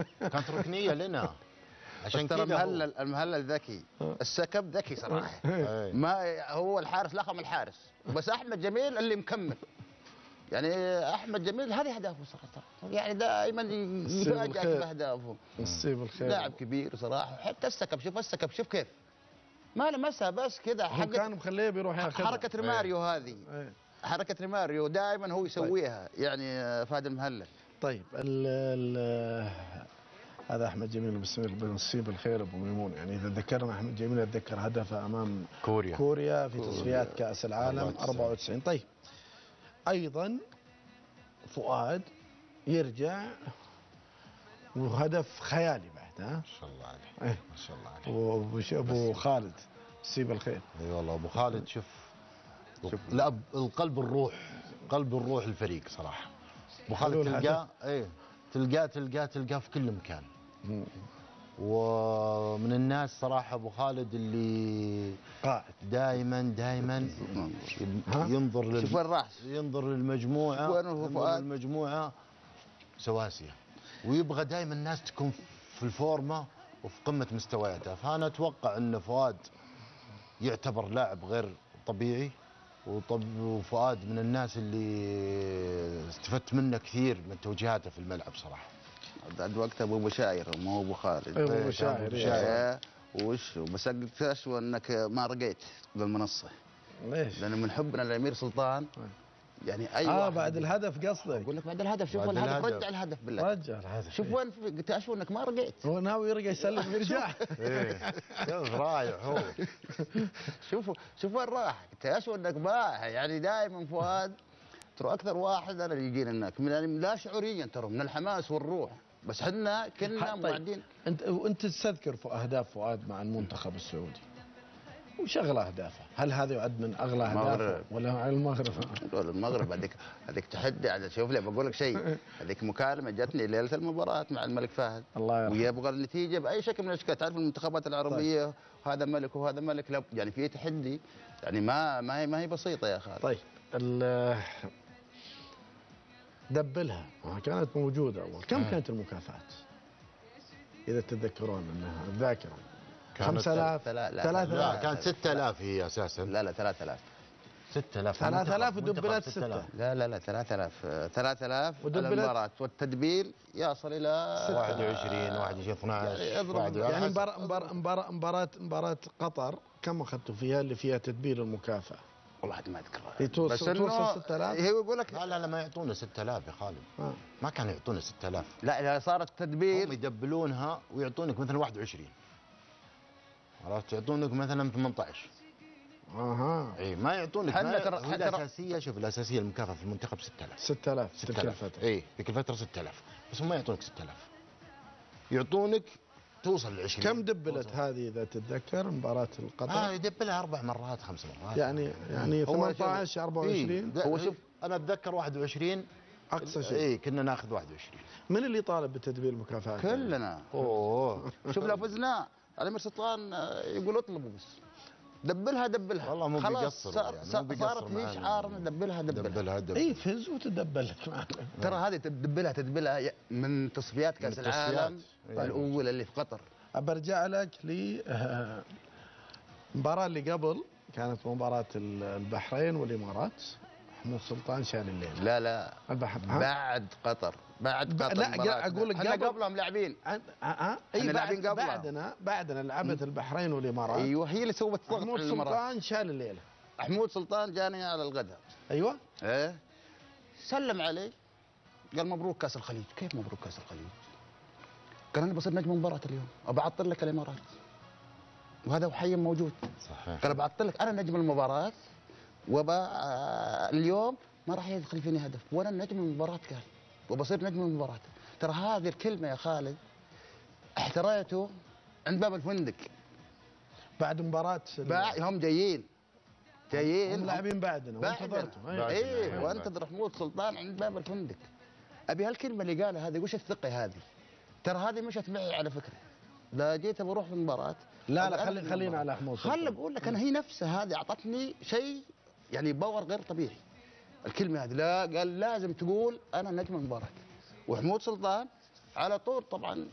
كانت ركنيه لنا عشان ترى كذا المهلل ذكي، السكب ذكي صراحه. ما هو الحارس لخم الحارس، بس احمد جميل اللي مكمل. يعني احمد جميل هذه اهدافه صراحه، يعني دائما يفاجئك باهدافه. نصيب الخير. لاعب كبير صراحه. حتى السكب، شوف السكب، شوف كيف ما لمسها، بس كذا هو كان مخليه بيروح ياخذها. حركه ريماريو هذه، حركه ريماريو دائما هو يسويها. طيب. يعني فهد المهلل. طيب هذا احمد جميل بنصيب الخير ابو ميمون. يعني اذا ذكرنا احمد جميل اتذكر هدفه امام كوريا في تصفيات كاس العالم 94. طيب ايضا فؤاد يرجع وهدف خيالي بعد. ما شاء الله عليه. ما شاء الله عليه. ابو خالد نصيب الخير. اي والله ابو خالد. شوف لا القلب الروح، قلب الروح الفريق صراحه. ابو خالد تلقاه في كل مكان. ومن الناس صراحه ابو خالد اللي قائد دائما ينظر شوف وين راح، ينظر للمجموعه سواسيه، ويبغى دائما الناس تكون في الفورمه وفي قمه مستوياتها. فانا اتوقع ان فؤاد يعتبر لاعب غير طبيعي، وفؤاد من الناس اللي استفدت منه كثير من توجيهاته في الملعب صراحه. بعد وقت ابو بشاير مو ابو خالد. ابو بشاير. وش بس اكتشفوا انك ما رقيت بالمنصه. ليش؟ لان من حبنا للامير سلطان يعني اي بعد الهدف قصدك؟ اقول لك بعد الهدف. شوف الهدف، رجع الهدف بالله. رجع الهدف. شوف وين اكتشفوا انك ما رقيت. هو ناوي يرجع يسلم ويرجع. كيف رايح هو. شوف وين راح. اكتشفوا انك ما يعني دائما فؤاد ترى اكثر واحد انا اللي يجينا هناك من لا شعوريا ترى من الحماس والروح، بس احنا كنا موعدين. انت تستذكر اهداف فؤاد مع المنتخب السعودي وشغل اهدافه، هل هذا يعد من اغلى اهدافه ولا مع المغرب؟ المغرب هذيك تحدي على. شوف لي بقول لك شيء، هذيك مكالمه جتني ليله المباراه مع الملك فهد، الله يرحمه، ويبغى النتيجه باي شكل من الاشكال. تعرف المنتخبات العربيه. طيب. وهذا ملك وهذا ملك، يعني في تحدي، يعني ما هي بسيطه يا خالد. طيب دبلها كانت موجوده اول. كم كانت المكافآت؟ اذا تتذكرون انها الذاكره 5000. لا كانت 6000 هي اساسا. لا 3000. 3000 ودبلت 6. لا 3000 المباراة والتدبير يصل الى 21 12. يعني مباراة قطر كم اخذتوا فيها اللي فيها تدبير المكافأة؟ والله ما اذكر. توصل 6000. هو يقول لك لا ما يعطونا 6000 يا خالد. ما كانوا يعطونا 6000. لا اذا صارت تدبير هم يدبلونها ويعطونك مثلا 21. عرفت؟ يعطونك مثلا 18. اي ما يعطونك. الاساسيه. شوف الاساسيه المكافاه في المنتخب 6000. 6000 تلك الفتره. اي ذيك الفتره 6000، بس هم ما يعطونك 6000، يعطونك توصل ل 20. كم دبلت هذه اذا تتذكر مباراه القطر؟ يدبلها 4 مرات 5 مرات. يعني 18 24. هو شوف انا اتذكر 21 اقصى شيء. اي كنا ناخذ 21. من اللي طالب بتدبير المكافآت؟ كلنا. شوف لو فزنا الامير سلطان يقول اطلبوا بس دبلها. والله مو بيقصر يعني. صارت هي شعارنا دبلها. اي فز وتدبل لك معنا. ترى هذه تدبلها من تصفيات كاس العالم الاولى اللي في قطر. برجع لك المباراه اللي قبل كانت مباراه البحرين والامارات. محمود سلطان شال الليل. لا بعد قطر. لا اقول لك قبلهم لاعبين. اي بعدنا لعبت البحرين والامارات. ايوه هي اللي سوت ضغط. محمود سلطان شال الليله. محمود سلطان جاني على الغداء. ايوه. سلم علي قال مبروك كاس الخليج. كيف مبروك كاس الخليج؟ قال انا بصير نجم المباراه اليوم، ابعطل لك الامارات، وهذا حي موجود. صحيح. قال ابعطل لك انا نجم المباراه، اليوم ما راح يدخل فيني هدف، وانا نجم المباراه قال، وبصير نجم المباراه. ترى هذه الكلمه يا خالد احتريته عند باب الفندق بعد مباراه. هم جايين هم لاعبين بعدنا وانتظرتوا. ايه وانتظر محمود سلطان عند باب الفندق. ابي هالكلمه اللي قالها هذه، وش الثقه هذه؟ ترى هذه مشت معي على فكره. لا جيت بروح في المباراه. لا خلينا على محمود سلطان. خلي بقول لك انا هي نفسها هذه اعطتني شيء يعني باور غير طبيعي. الكلمه هذه لا قال لازم تقول انا نجم المباراه. ومحمود سلطان على طول طبعا